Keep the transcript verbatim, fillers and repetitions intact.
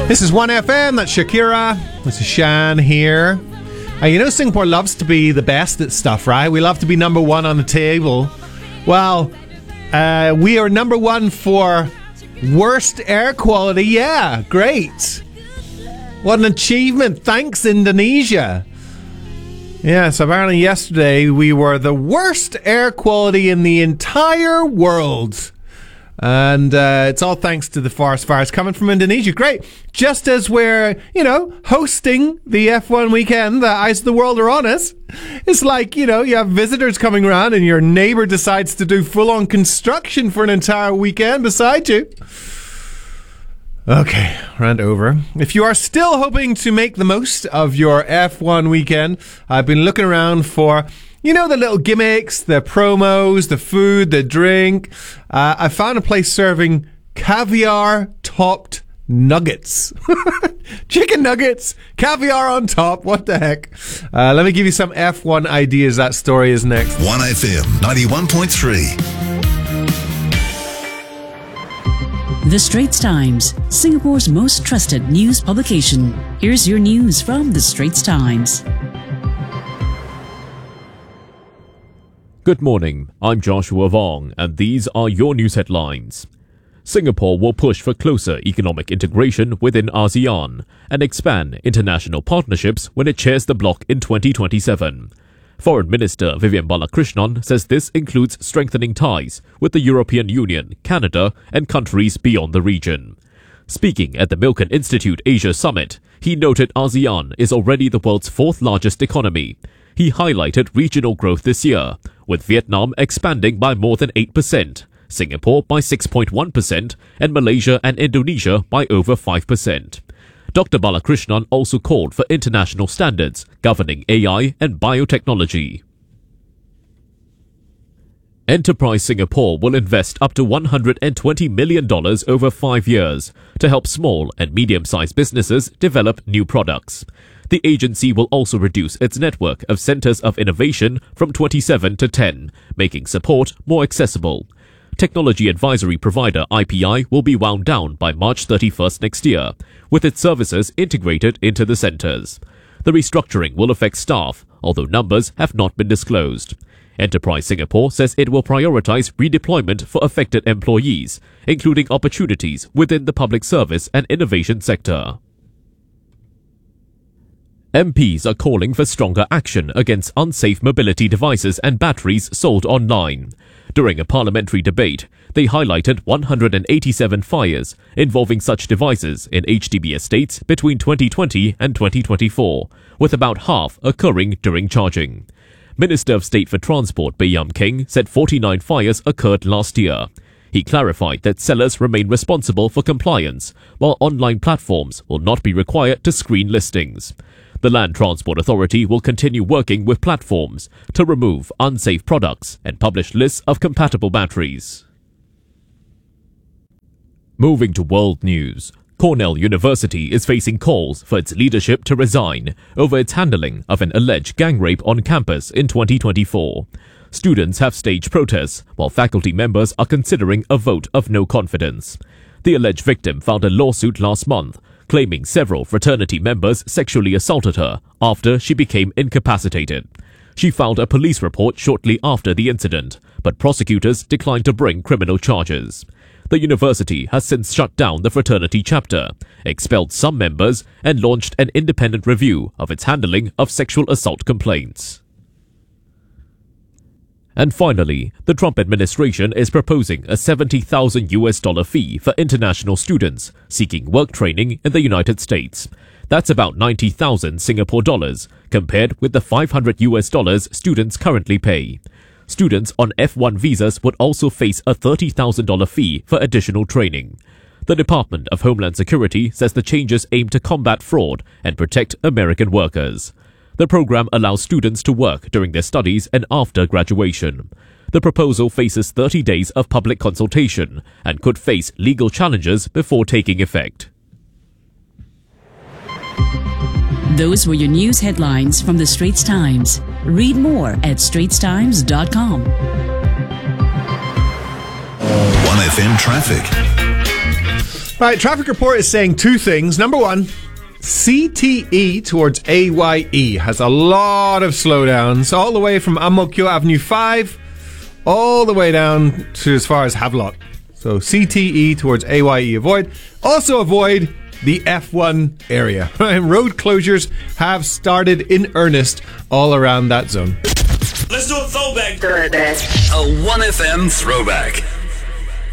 This is one F M, that's Shakira. This is Shan here. Uh, you know Singapore loves to be the best at stuff, right? We love to be number one on the table. Well, uh, we are number one for worst air quality. Yeah, great. What an achievement. Thanks, Indonesia. Yes, apparently yesterday we were the worst air quality in the entire world. And uh, it's all thanks to the forest fires coming from Indonesia. Great. Just as we're, you know, hosting the F one weekend, the eyes of the world are on us. It's like, you know, you have visitors coming around and your neighbour decides to do full-on construction for an entire weekend beside you. Okay, rant over. If you are still hoping to make the most of your F one weekend, I've been looking around for... You know, the little gimmicks, the promos, the food, the drink. Uh, I found a place serving caviar-topped nuggets. Chicken nuggets, caviar on top. What the heck? Uh, let me give you some F one ideas. That story is next. one F M ninety-one point three. The Straits Times, Singapore's most trusted news publication. Here's your news from The Straits Times. Good morning, I'm Joshua Vong, and these are your news headlines. Singapore will push for closer economic integration within ASEAN and expand international partnerships when it chairs the bloc in twenty twenty-seven. Foreign Minister Vivian Balakrishnan says this includes strengthening ties with the European Union, Canada, and countries beyond the region. Speaking at the Milken Institute Asia Summit, he noted ASEAN is already the world's fourth largest economy. He highlighted regional growth this year, with Vietnam expanding by more than eight percent, Singapore by six point one percent, and Malaysia and Indonesia by over five percent. Doctor Balakrishnan also called for international standards governing A I and biotechnology. Enterprise Singapore will invest up to one hundred twenty million dollars over five years to help small and medium-sized businesses develop new products. The agency will also reduce its network of centers of innovation from twenty-seven to ten, making support more accessible. Technology advisory provider I P I will be wound down by March thirty-first next year, with its services integrated into the centers. The restructuring will affect staff, although numbers have not been disclosed. Enterprise Singapore says it will prioritize redeployment for affected employees, including opportunities within the public service and innovation sector. M Ps are calling for stronger action against unsafe mobility devices and batteries sold online. During a parliamentary debate, they highlighted one hundred eighty-seven fires involving such devices in H D B estates between twenty twenty and twenty twenty-four, with about half occurring during charging. Minister of State for Transport Baey Yam Keng said forty-nine fires occurred last year. He clarified that sellers remain responsible for compliance, while online platforms will not be required to screen listings. The Land Transport Authority will continue working with platforms to remove unsafe products and publish lists of compatible batteries. Moving to world news, Cornell University is facing calls for its leadership to resign over its handling of an alleged gang rape on campus in twenty twenty-four. Students have staged protests, while faculty members are considering a vote of no confidence. The alleged victim filed a lawsuit last month, claiming several fraternity members sexually assaulted her after she became incapacitated. She filed a police report shortly after the incident, but prosecutors declined to bring criminal charges. The university has since shut down the fraternity chapter, expelled some members, and launched an independent review of its handling of sexual assault complaints. And finally, the Trump administration is proposing a seventy thousand US dollar fee for international students seeking work training in the United States. That's about ninety thousand Singapore dollars, compared with the five hundred US dollars students currently pay. Students on F one visas would also face a thirty thousand dollars fee for additional training. The Department of Homeland Security says the changes aim to combat fraud and protect American workers. The program allows students to work during their studies and after graduation. The proposal faces thirty days of public consultation and could face legal challenges before taking effect. Those were your news headlines from The Straits Times. Read more at straits times dot com. one F M traffic. Right, traffic report is saying two things. Number one, C T E towards A Y E has a lot of slowdowns all the way from Ang Mo Kio Avenue five all the way down to as far as Havelock. So C T E towards A Y E avoid. Also avoid the F one area. Road closures have started in earnest all around that zone. Let's do a throwback. A one F M throwback.